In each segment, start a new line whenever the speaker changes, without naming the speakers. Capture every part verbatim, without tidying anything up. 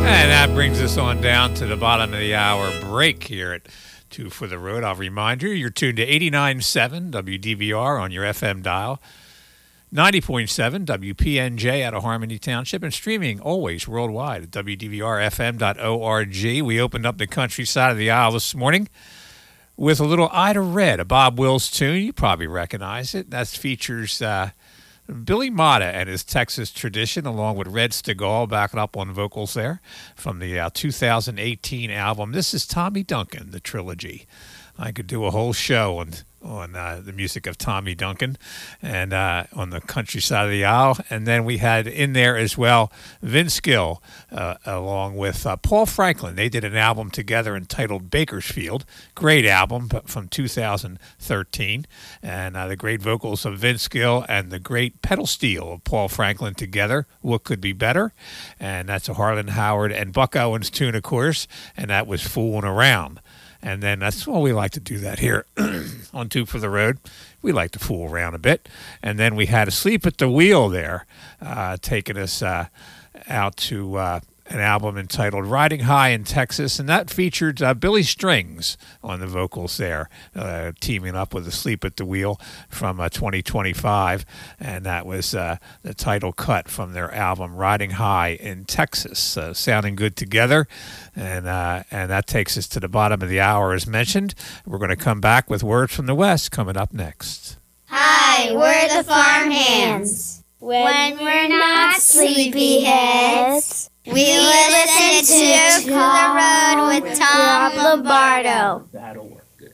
And that brings us on down to the bottom of the hour break here at Two for the Road. I'll remind you, you're tuned to eighty-nine point seven W D V R on your F M dial, ninety point seven W P N J out of Harmony Township, and streaming always worldwide at W D V R F M dot org. We opened up the countryside of the aisle this morning with a little Ida Red, a Bob Wills tune. You probably recognize it. That features uh, Billy Mata and his Texas Tradition, along with Red Stegall backing up on vocals there from the uh, two thousand eighteen album. This is Tommy Duncan, the trilogy. I could do a whole show on on uh, the music of Tommy Duncan and uh, on the countryside of the aisle. And then we had in there as well Vince Gill uh, along with uh, Paul Franklin. They did an album together entitled Bakersfield. Great album but from two thousand thirteen. And uh, the great vocals of Vince Gill and the great pedal steel of Paul Franklin together. What could be better? And that's a Harlan Howard and Buck Owens tune, of course. And that was Fooling Around. And then that's, well, we like to do that here on Two for the Road. We like to fool around a bit. And then we had Asleep at the Wheel there, uh, taking us uh, out to uh, an album entitled Riding High in Texas. And that featured uh, Billy Strings on the vocals there, uh, teaming up with Asleep at the Wheel from uh, twenty twenty-five. And that was uh, the title cut from their album Riding High in Texas. Uh, sounding good together. And uh, and that takes us to the bottom of the hour, as mentioned. We're going to come back with Words from the West coming up next.
Hi, we're the Farmhands. When we're not sleepyheads, we listen to To the Road with Tom Lombardo.
That'll work good.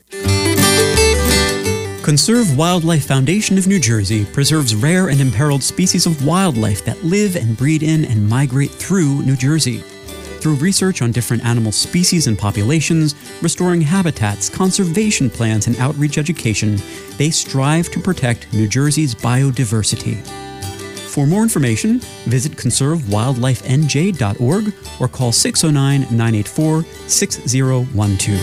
Conserve Wildlife Foundation of New Jersey preserves rare and imperiled species of wildlife that live and breed in and migrate through New Jersey. Through research on different animal species and populations, restoring habitats, conservation plans, and outreach education, they strive to protect New Jersey's biodiversity. For more information, visit conserve wildlife n j dot org or call six oh nine, nine eight four, six oh one two.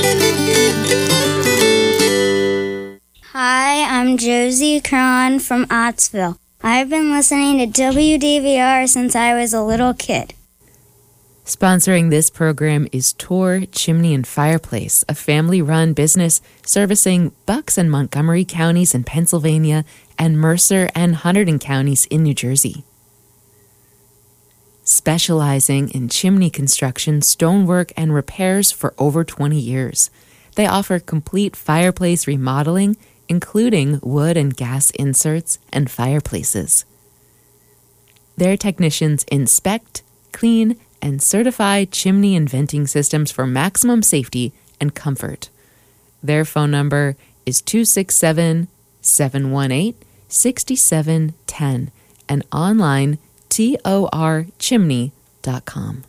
Hi, I'm Josie Cron from Ottsville. I've been listening to W D V R since I was a little kid.
Sponsoring this program is Tor Chimney and Fireplace, a family-run business servicing Bucks and Montgomery counties in Pennsylvania and Mercer and Hunterdon counties in New Jersey. Specializing in chimney construction, stonework, and repairs for over twenty years, they offer complete fireplace remodeling, including wood and gas inserts and fireplaces. Their technicians inspect, clean, and certify chimney and venting systems for maximum safety and comfort. Their phone number is two six seven, seven one eight, six seven one zero and online tor chimney dot com.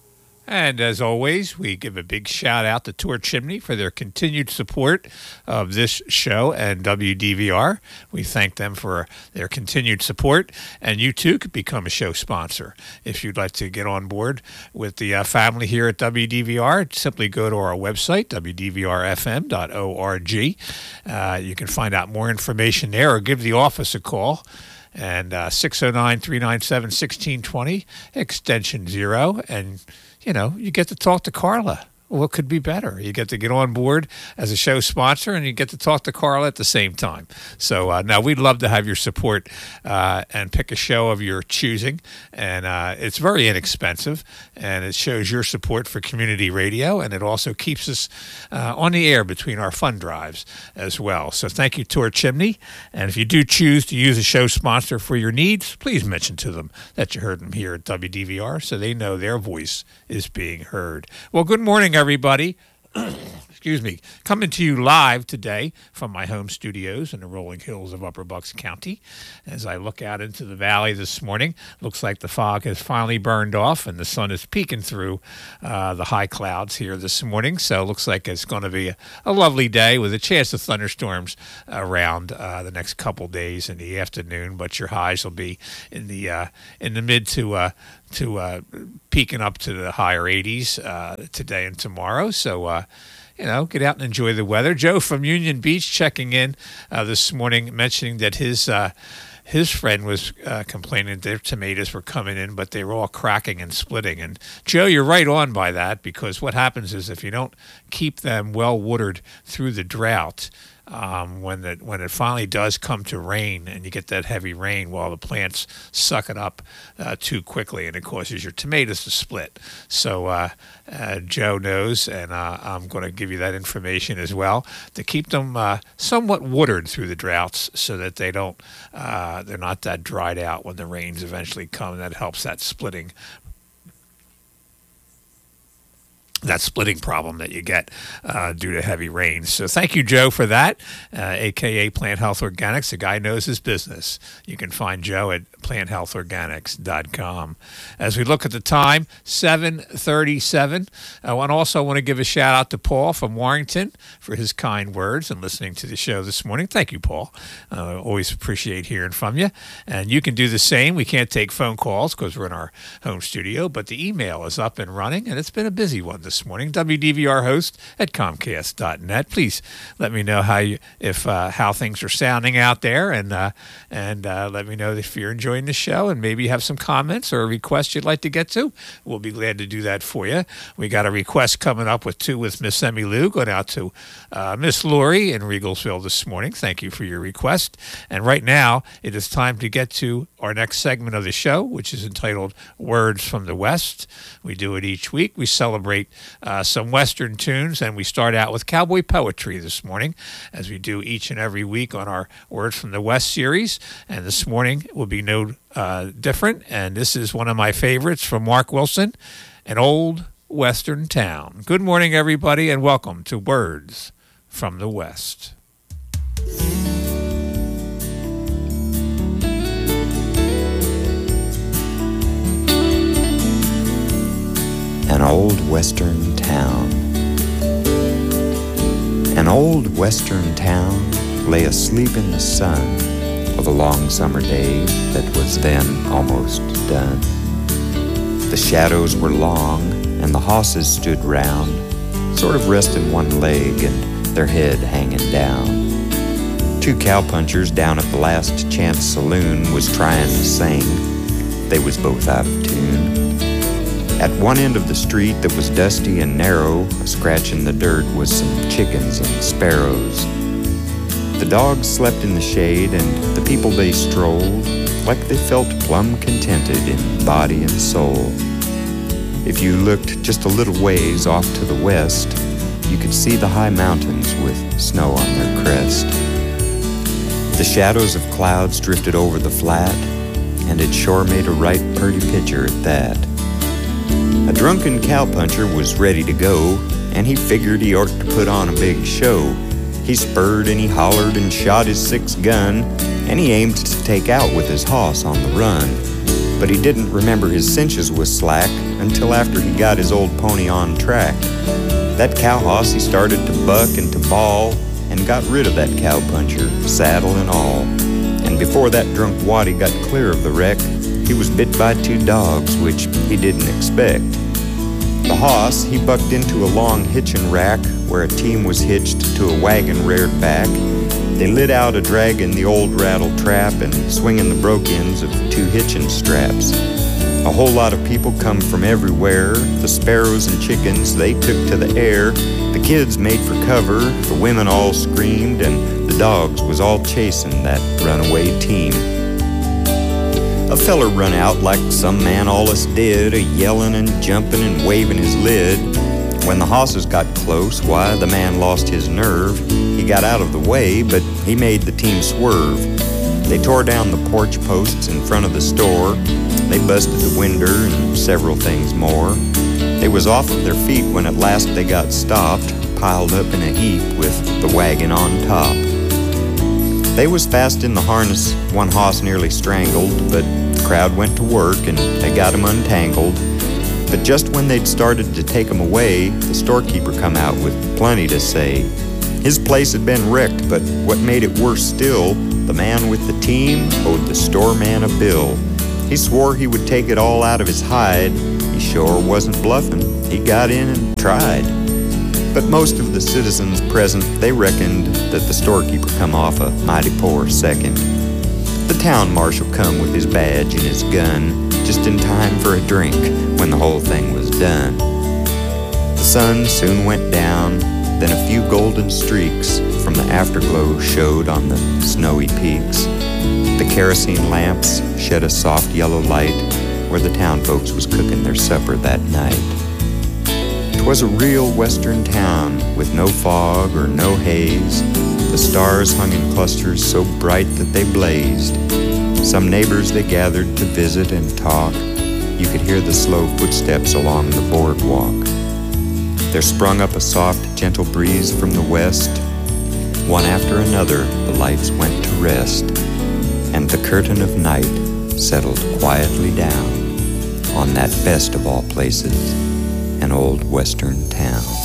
And as always, we give a big shout out to Tor Chimney for their continued support of this show and W D V R. We thank them for their continued support, and you too could become a show sponsor. If you'd like to get on board with the uh, family here at W D V R, simply go to our website, W D V R F M dot org. Uh, you can find out more information there or give the office a call. And uh, six oh nine, three nine seven, one six two zero, extension zero, and you know, you get to talk to Carla. What could be better? You get to get on board as a show sponsor, and you get to talk to Carla at the same time. So uh, now we'd love to have your support uh, and pick a show of your choosing. And uh, it's very inexpensive, and it shows your support for community radio, and it also keeps us uh, on the air between our fund drives as well. So thank you, Tor Chimney. And if you do choose to use a show sponsor for your needs, please mention to them that you heard them here at W D V R so they know their voice is being heard. Well, good morning, everybody. Excuse me. Coming to you live today from my home studios in the rolling hills of Upper Bucks County. As I look out into the valley this morning, looks like the fog has finally burned off and the sun is peeking through uh, the high clouds here this morning. So it looks like it's going to be a, a lovely day with a chance of thunderstorms around uh, the next couple days in the afternoon. But your highs will be in the uh, in the mid to uh, to uh, peaking up to the higher eighties uh, today and tomorrow. So, uh, you know, get out and enjoy the weather. Joe from Union Beach checking in uh, this morning, mentioning that his uh, his friend was uh, complaining their tomatoes were coming in, but they were all cracking and splitting. And Joe, you're right on by that, because what happens is if you don't keep them well watered through the drought, Um, when the when it finally does come to rain and you get that heavy rain, well, the plants suck it up uh, too quickly, and it causes your tomatoes to split. So uh, uh, Joe knows, and uh, I'm going to give you that information as well, to keep them uh, somewhat watered through the droughts so that they don't uh, they're not that dried out when the rains eventually come. That helps that splitting that splitting problem that you get uh, due to heavy rains. So thank you, Joe, for that, uh, a k a. Plant Health Organics. The guy knows his business. You can find Joe at plant health organics dot com. As we look at the time, seven thirty-seven, I want also want to give a shout out to Paul from Warrington for his kind words and listening to the show this morning. Thank you, Paul. Uh, always appreciate hearing from you. And you can do the same. We can't take phone calls because we're in our home studio, but the email is up and running, and it's been a busy one this morning. W D V R host at comcast dot net. Please let me know how you, if uh, how things are sounding out there, and uh, and uh, let me know if you're enjoying the show, and maybe you have some comments or a request you'd like to get to. We'll be glad to do that for you. We got a request coming up with two with Miss Emmy Lou, going out to uh, Miss Lori in Regalsville this morning. Thank you for your request. And right now, it is time to get to our next segment of the show, which is entitled Words from the West. We do it each week. We celebrate uh, some Western tunes, and we start out with cowboy poetry this morning, as we do each and every week on our Words from the West series. And this morning will be no uh, different. And this is one of my favorites from Mark Wilson, An Old Western Town. Good morning, everybody, and welcome to Words from the West.
An old western town. An old western town lay asleep in the sun of a long summer day that was then almost done. The shadows were long, and the hosses stood round, sort of resting one leg and their head hanging down. Two cowpunchers down at the Last Chance Saloon was trying to sing. They was both out of tune. At one end of the street that was dusty and narrow, a-scratching the dirt, was some chickens and sparrows. The dogs slept in the shade, and the people they strolled like they felt plumb contented in body and soul. If you looked just a little ways off to the west, you could see the high mountains with snow on their crest. The shadows of clouds drifted over the flat, and it sure made a right pretty picture at that. A drunken cowpuncher was ready to go, and he figured he ought to put on a big show. He spurred and he hollered and shot his sixth gun, and he aimed to take out with his hoss on the run. But he didn't remember his cinches was slack until after he got his old pony on track. That cow hoss he started to buck and to bawl, and got rid of that cowpuncher, saddle and all. And before that drunk waddy got clear of the wreck, he was bit by two dogs, which he didn't expect. The hoss, he bucked into a long hitching rack where a team was hitched to a wagon reared back. They lit out a dragging the old rattle trap and swinging the broke ends of two hitching straps. A whole lot of people come from everywhere. The sparrows and chickens, they took to the air. The kids made for cover, the women all screamed, and the dogs was all chasing that runaway team. A feller run out like some man allus did, a-yellin' and jumpin' and waving his lid. When the hosses got close, why, the man lost his nerve. He got out of the way, but he made the team swerve. They tore down the porch posts in front of the store. They busted the winder and several things more. They was off of their feet when at last they got stopped, piled up in a heap with the wagon on top. They was fast in the harness, one hoss nearly strangled, but the crowd went to work and they got him untangled. But just when they'd started to take him away, the storekeeper come out with plenty to say. His place had been wrecked, but what made it worse still, the man with the team owed the storeman a bill. He swore he would take it all out of his hide. He sure wasn't bluffing. He got in and tried. But most of the citizens present, they reckoned that the storekeeper come off a mighty poor second. The town marshal come with his badge and his gun, just in time for a drink when the whole thing was done. The sun soon went down, then a few golden streaks from the afterglow showed on the snowy peaks. The kerosene lamps shed a soft yellow light where the town folks was cooking their supper that night. 'Twas a real western town with no fog or no haze. The stars hung in clusters so bright that they blazed. Some neighbors they gathered to visit and talk. You could hear the slow footsteps along the boardwalk. There sprung up a soft, gentle breeze from the west. One after another, the lights went to rest, and the curtain of night settled quietly down on that best of all places, an old western town.